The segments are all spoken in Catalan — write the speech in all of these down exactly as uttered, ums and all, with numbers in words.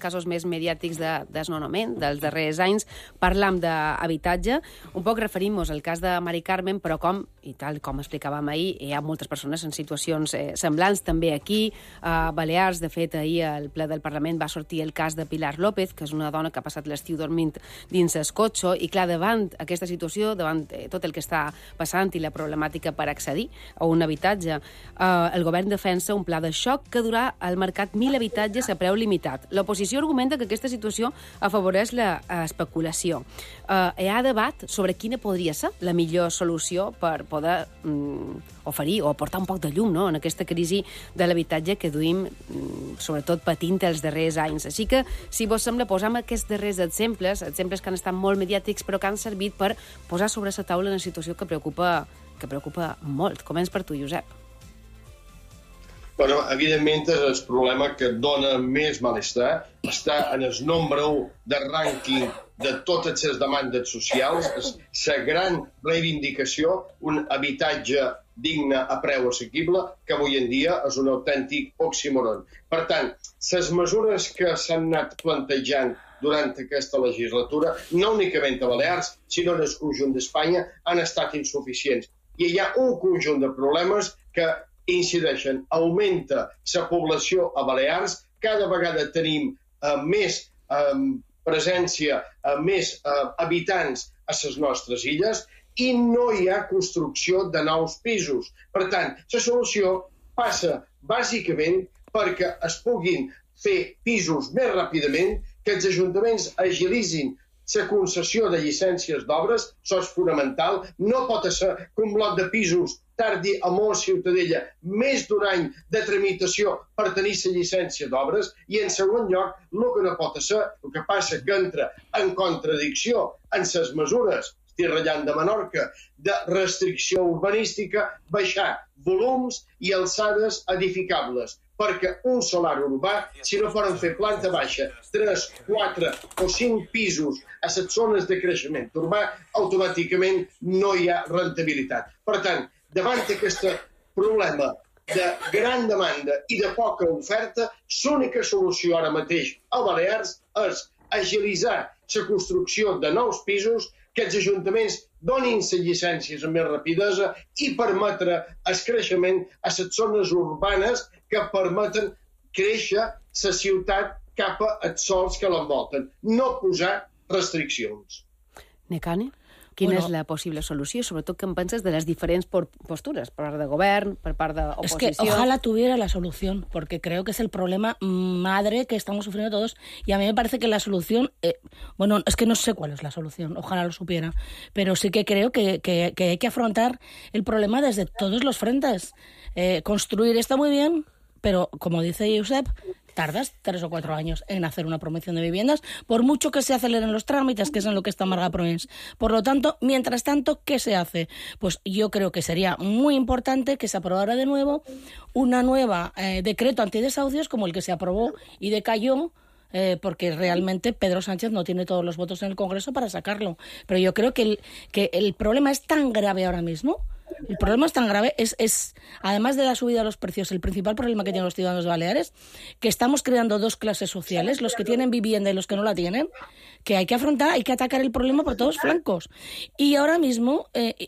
casos més mediàtics de desnonament dels darrers anys. Parlam d'habitatge. Un poc referim-nos al cas de Mari Carmen, però com, i tal com explicàvem ahir, hi ha moltes persones en situacions eh, semblants, també aquí, a Balears. De fet, ahir al ple del Parlament va sortir el cas de Pilar López, que és una dona que ha passat l'estiu dormint dins el cotxe, i clar, davant aquesta situació, davant eh, tot el que està passant i la problemàtica per accedir a un habitatge, eh, el govern defensa un pla de xoc que durà al mercat mil habitatges a preu limitat. L'oposició argumenta que aquesta situació afavoreix la especulació. Eh, hi ha debat sobre quina podria ser la millor solució per poder mm, oferir o aportar un poc de llum, no?, en aquesta crisi de l'habitatge que duim, mm, sobretot patint els darrers anys. Així que, si vos sembla, posam aquests darrers exemples, exemples que han estat molt mediàtics, però que han servit per posar sobre la taula una situació que preocupa, que preocupa molt. Començ per tu, Josep. Bueno, evidentment és el problema que dona més malestar. Està en el nombre u de rànquing de totes les demandes socials. És la gran reivindicació, un habitatge digne a preu assequible, que avui en dia és un autèntic oxímoron. Per tant, les mesures que s'han anat plantejant durant aquesta legislatura, no únicament a Balears, sinó en el conjunt d'Espanya, han estat insuficients. I hi ha un conjunt de problemes que incideixen. Augmenta la població a Balears, cada vegada tenim eh, més eh, presència, eh, més eh, habitants a les nostres illes i no hi ha construcció de nous pisos. Per tant, la solució passa bàsicament perquè es puguin fer pisos més ràpidament, que els ajuntaments agilitzin la concessió de llicències d'obres, això és fonamental. No pot ser que un bloc de pisos tardi a molt Ciutadella més d'un any de tramitació per tenir la llicència d'obres, i en segon lloc, el que no pot ser, el que passa que entra en contradicció en les mesures, estic ratllant de Menorca, de restricció urbanística, baixar volums i alçades edificables, perquè un solar urbà, si no poden fer planta baixa, tres, quatre o cinc pisos a les zones de creixement urbà, automàticament no hi ha rentabilitat. Per tant, davant d'aquest problema de gran demanda i de poca oferta, l'única solució ara mateix a Balears és agilitzar la construcció de nous pisos, que els ajuntaments donin les llicències amb més rapidesa i permetre el creixement a les zones urbanes que permeten créixer la ciutat cap als sols que l'envolten. No posar restriccions. Necane? Quina bueno, és la possible solució? Sobretot, què en penses de les diferents postures, per part de govern, per part d'oposició? Es que ojalá tuviera la solución, porque creo que es el problema madre que estamos sufriendo todos, y a mí me parece que la solución, eh, bueno, es que no sé cuál es la solución, ojalá lo supiera, pero sí que creo que, que, que hay que afrontar el problema desde todos los frentes. Eh, construir está muy bien, pero como dice Josep, tardas tres o cuatro años en hacer una promoción de viviendas, por mucho que se aceleren los trámites, que es en lo que está Marga Proens. Por lo tanto, mientras tanto, ¿qué se hace? Pues yo creo que sería muy importante que se aprobara de nuevo una nueva eh, decreto antidesahucios como el que se aprobó y decayó, eh, porque realmente Pedro Sánchez no tiene todos los votos en el Congreso para sacarlo. Pero yo creo que el, que el problema es tan grave ahora mismo. El problema es tan grave, es, es además de la subida de los precios, el principal problema que tienen los ciudadanos de Baleares, que estamos creando dos clases sociales, los que tienen vivienda y los que no la tienen, que hay que afrontar, hay que atacar el problema por todos flancos. Y ahora mismo eh,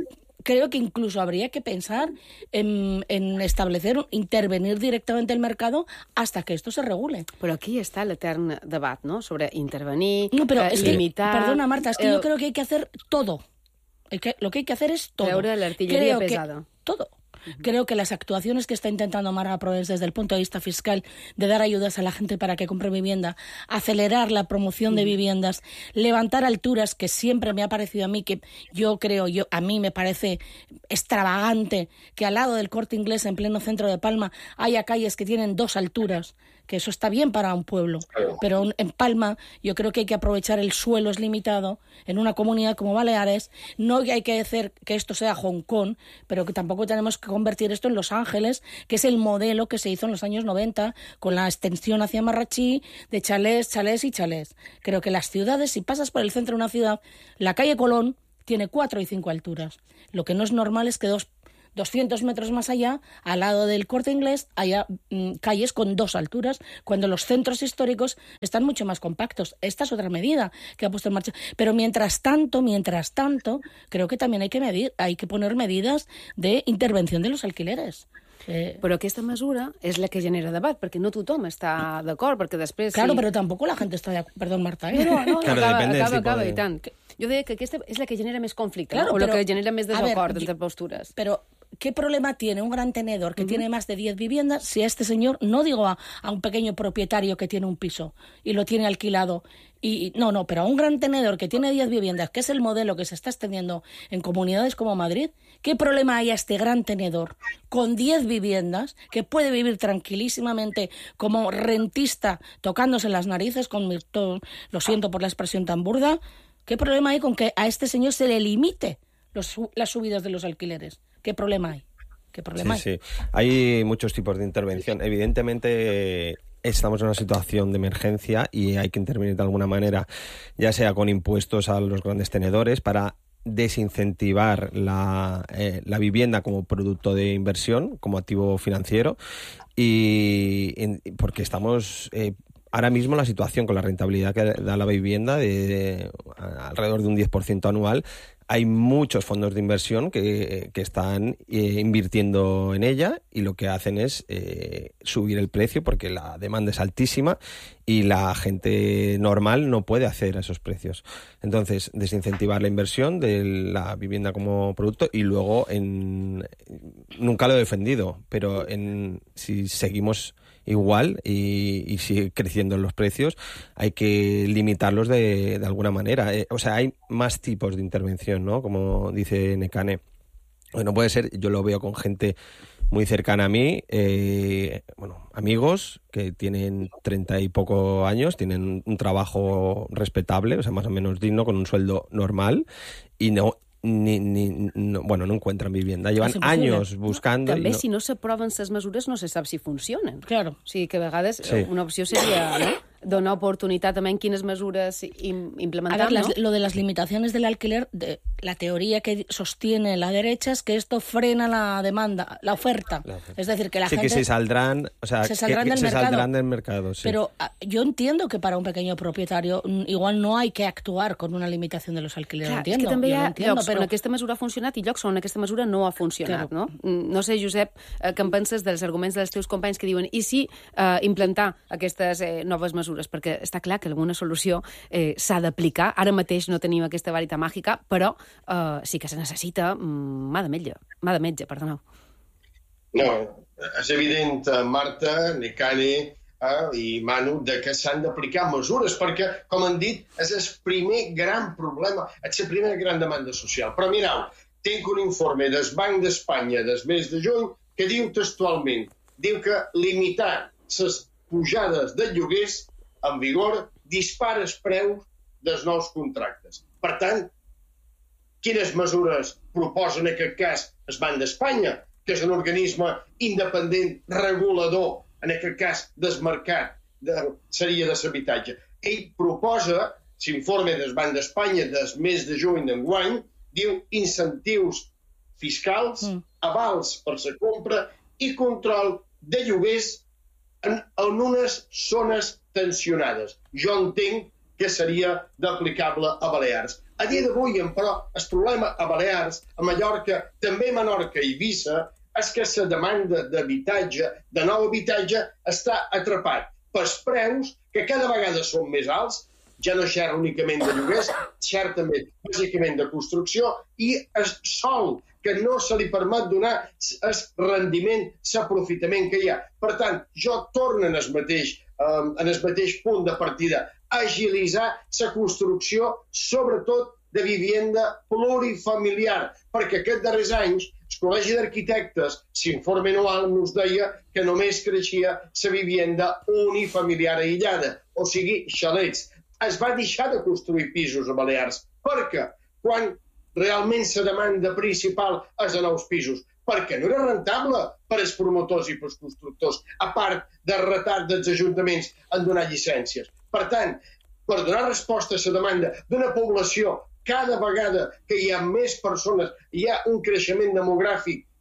creo que incluso habría que pensar en, en establecer, intervenir directamente el mercado hasta que esto se regule. Pero aquí está el eterno debate, ¿no?, sobre intervenir, no, pero eh, es limitar... Que, perdona, Marta, es que eh, yo creo que hay que hacer todo. El que, lo que hay que hacer es todo. Treure la artillería creo pesada. Que, todo. Uh-huh. Creo que las actuaciones que está intentando Marga Proens desde el punto de vista fiscal, de dar ayudas a la gente para que compre vivienda, acelerar la promoción uh-huh. de viviendas, levantar alturas, que siempre me ha parecido a mí, que yo creo, yo a mí me parece extravagante que al lado del Corte Inglés, en pleno centro de Palma, haya calles que tienen dos alturas, que eso está bien para un pueblo, pero en Palma yo creo que hay que aprovechar el suelo, es limitado, en una comunidad como Baleares, no hay que hacer que esto sea Hong Kong, pero que tampoco tenemos que convertir esto en Los Ángeles, que es el modelo que se hizo en los años noventa, con la extensión hacia Marrachí, de chalés, chalés y chalés. Creo que las ciudades, si pasas por el centro de una ciudad, la calle Colón tiene cuatro y cinco alturas. Lo que no es normal es que dos doscientos metros más allá, al lado del Corte Inglés, hay mm, calles con dos alturas, cuando los centros históricos están mucho más compactos. Esta es otra medida que ha puesto en marcha. Pero mientras tanto, mientras tanto, creo que también hay que medir, hay que poner medidas de intervención de los alquileres. Eh... Però aquesta mesura és la que genera debat, perquè no tothom està d'acord, perquè després... Claro, sí... pero tampoco la gente está de acuerdo. Perdón, Marta. ¿eh? No, no, no claro, acaba, depende acaba, del tipo acaba, de... i tant. Jo deia que aquesta és la que genera més conflicte, claro, ¿no? O pero, la que genera més desacord ver, entre postures. Pero... ¿qué problema tiene un gran tenedor que uh-huh. tiene más de diez viviendas si a este señor, no digo a, a un pequeño propietario que tiene un piso y lo tiene alquilado, y no, no, pero a un gran tenedor que tiene diez viviendas, que es el modelo que se está extendiendo en comunidades como Madrid, ¿qué problema hay a este gran tenedor con diez viviendas que puede vivir tranquilísimamente como rentista tocándose las narices, con mi, todo, lo siento por la expresión tan burda? ¿Qué problema hay con que a este señor se le limite los, las subidas de los alquileres? ¿Qué problema hay? ¿Qué problema sí, hay? Sí, hay muchos tipos de intervención. Evidentemente estamos en una situación de emergencia y hay que intervenir de alguna manera, ya sea con impuestos a los grandes tenedores para desincentivar la, eh, la vivienda como producto de inversión, como activo financiero, y en, porque estamos... Eh, Ahora mismo la situación con la rentabilidad que da la vivienda de, de alrededor de un diez por ciento anual, hay muchos fondos de inversión que, que están eh, invirtiendo en ella y lo que hacen es eh, subir el precio porque la demanda es altísima y la gente normal no puede hacer esos precios. Entonces, desincentivar la inversión de la vivienda como producto y luego, en nunca lo he defendido, pero en si seguimos igual y, y sigue creciendo los precios, hay que limitarlos de, de alguna manera. Eh, o sea, hay más tipos de intervención, ¿no? Como dice Nekane. Bueno, puede ser, yo lo veo con gente muy cercana a mí, eh, bueno, amigos que tienen treinta y poco años, tienen un trabajo respetable, o sea, más o menos digno, con un sueldo normal, y no... Ni, ni, no, bueno, no encuentran vivienda. Llevan años buscando... També, no... si no s'aproven les mesures, no se sap si funcionen. Claro. O sigui que a vegades sí. una opció seria, no?, donar oportunidad también en quines mesures implementar. A ver, las, ¿no? lo de las limitaciones del alquiler, de, la teoría que sostiene la derecha es que esto frena la demanda, la oferta. La oferta. Es decir, que la sí, gente... Sí, que se saldrán, o sea, se saldrán, que, del, que mercado. se saldrán del mercado. Sí. Pero a, yo entiendo que para un pequeño propietario igual no hay que actuar con una limitación de los alquileres. Clar, entiendo, és que també hi ha entiendo, llocs però... on aquesta mesura ha funcionat i llocs on aquesta mesura no ha funcionat. Claro. No? no sé, Josep, eh, què en penses dels arguments dels teus companys que diuen i si eh, implantar aquestes eh, noves mesures? Perquè està clar que alguna solució eh, s'ha d'aplicar. Ara mateix no tenim aquesta varita màgica, però eh, sí que se necessita mm, mà de metge. Mà de metge, perdoneu. No, és evident, Marta, Nekane eh, i Manu, de que s'han d'aplicar mesures, perquè, com han dit, és el primer gran problema, és la primera gran demanda social. Però mireu, tinc un informe del Banc d'Espanya del mes de juny que diu textualment, diu que limitar les pujades de lloguers en vigor dispara els preus dels nous contractes. Per tant, quines mesures proposa en aquest cas el Banc d'Espanya, que és un organisme independent regulador, en aquest cas del mercat, de, seria de l'habitatge. Ell proposa, l'informe del Banc d'Espanya del mes de juny d'enguany, diu incentius fiscals, mm. avals per la compra i control de lloguers en, en unes zones tensionades. Jo entenc que seria d'aplicable a Balears. A dia d'avui, però, el problema a Balears, a Mallorca, també a Menorca i Eivissa, és que la demanda d'habitatge, de nou habitatge, està atrapat pels preus que cada vegada són més alts, ja no xerra únicament de lloguers, xerra també bàsicament de construcció, i el sol que no se li permet donar el rendiment, l'aprofitament que hi ha. Per tant, jo torno en el mateix, um, en el mateix punt de partida, agilitzar la construcció, sobretot de vivienda plurifamiliar, perquè aquests darrers anys el Col·legi d'Arquitectes, l'informe anual ens deia que només creixia la vivienda unifamiliar aïllada, o sigui, xalets. Es va deixar de construir pisos a Balears, perquè quan realment la demanda principal és de nous pisos, perquè no era rentable per als promotors i per als constructors, a part del retard dels ajuntaments en donar llicències. Per tant, per donar resposta a la demanda d'una població, cada vegada que hi ha més persones, hi ha un creixement demogràfic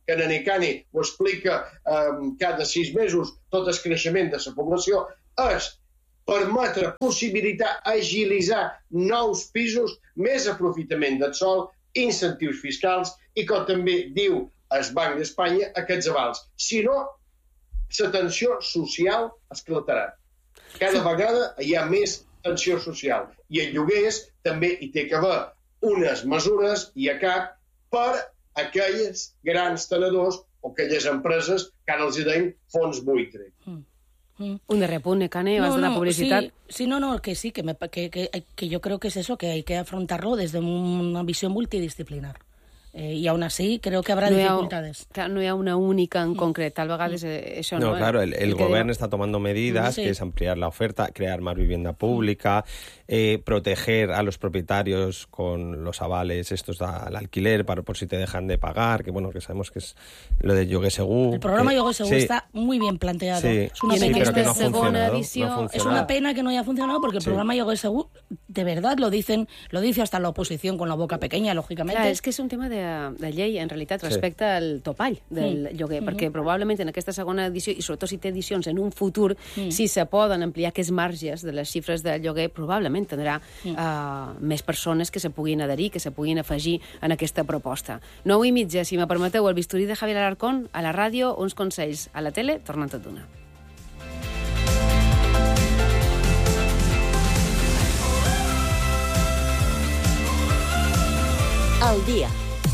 que Nanicani ho explica um, cada sis mesos, tot el creixement de la població, és permetre, possibilitar, agilitzar nous pisos, més aprofitament del sòl, incentius fiscals i, com també diu el Banc d'Espanya, aquests avals. Si no, la tensió social esclatarà. Cada vegada hi ha més tensió social. I en lloguers també hi té que haver unes mesures i a cap per aquells grans tenedors o aquelles empreses que ara els deien fons buitre. Mm. Mm. Un darrer punt, Cane, vas no, de la no, publicitat. Sí, sí, no, no, que sí, que, me, que, que, que yo creo que es eso, que hay que afrontarlo desde una visión multidisciplinar. Eh, y aún así creo que habrá no dificultades. Ha, clar, no hi ha una única en concret, tal vegades eh, això no. No, claro, el, el, el gobierno está tomando medidas, sí. que es ampliar la oferta, crear más vivienda pública, eh, proteger a los propietarios con los avales estos al alquiler, para por si te dejan de pagar, que bueno, que sabemos que es lo de Lloguer Segur. El programa que, Lloguer Segur sí. está muy bien planteado. Sí, es una sí, pena pero que no ha funcionado, edició, no ha funcionado. Es una pena que no haya funcionado porque el sí. programa Lloguer Segur, de verdad, lo dicen, lo dice hasta la oposición con la boca pequeña, lógicamente. Clar, és que és un tema de, de llei, en realitat, respecte sí. al topall del mm. lloguer, mm-hmm. perquè probablement en aquesta segona edició, i sobretot si té edicions en un futur, mm. si se poden ampliar aquests marges de les xifres del lloguer, probablement tindrà mm. uh, més persones que se puguin adherir, que se puguin afegir en aquesta proposta. Nou i mitja, si me permeteu, el bisturí de Javier Alarcón, a la ràdio, uns consells, a la tele, tornant tot d'una. Al día.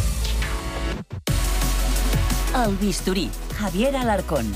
El bisturí, Javier Alarcón.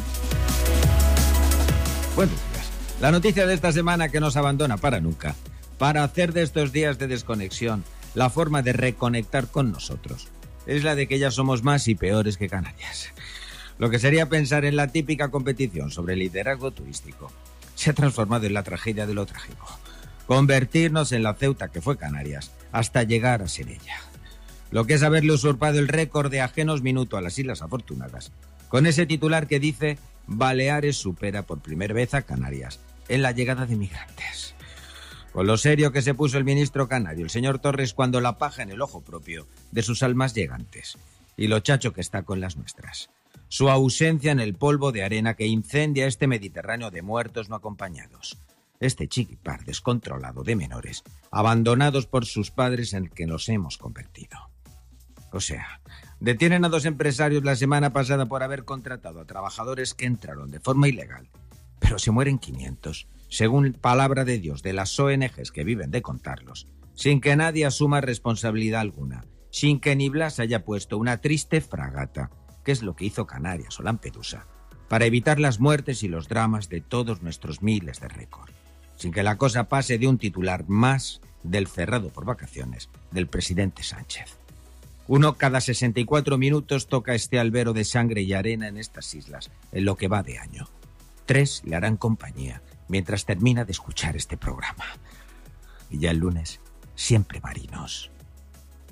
Buenos días. La noticia de esta semana que nos abandona para nunca, para hacer de estos días de desconexión la forma de reconectar con nosotros, es la de que ya somos más y peores que Canarias. Lo que sería pensar en la típica competición sobre liderazgo turístico se ha transformado en la tragedia de lo trágico. Convertirnos en la Ceuta que fue Canarias hasta llegar a ser ella. Lo que es haberle usurpado el récord de ajenos minuto a las Islas Afortunadas, con ese titular que dice Baleares supera por primera vez a Canarias en la llegada de migrantes. Con lo serio que se puso el ministro canario, el señor Torres, cuando la paja en el ojo propio de sus almas llegantes, y lo chacho que está con las nuestras. Su ausencia en el polvo de arena que incendia este Mediterráneo de muertos no acompañados. Este chiquipar descontrolado de menores, abandonados por sus padres en el que nos hemos convertido. O sea, detienen a dos empresarios la semana pasada por haber contratado a trabajadores que entraron de forma ilegal, pero se mueren quinientos, según palabra de Dios de las O N Ges que viven de contarlos, sin que nadie asuma responsabilidad alguna, sin que ni Blas haya puesto una triste fragata, que es lo que hizo Canarias o Lampedusa, para evitar las muertes y los dramas de todos nuestros miles de récords, sin que la cosa pase de un titular más del cerrado por vacaciones del presidente Sánchez. Uno cada sesenta y cuatro minutos toca este albero de sangre y arena en estas islas, en lo que va de año. Tres le harán compañía mientras termina de escuchar este programa. Y ya el lunes, siempre marinos.